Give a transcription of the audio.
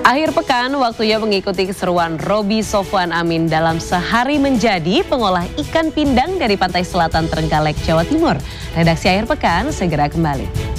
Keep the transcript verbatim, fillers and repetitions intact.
Akhir pekan waktunya mengikuti keseruan Roby Sofwan Amin dalam Sehari Menjadi pengolah ikan pindang dari pantai selatan Trenggalek, Jawa Timur. Redaksi Akhir Pekan segera kembali.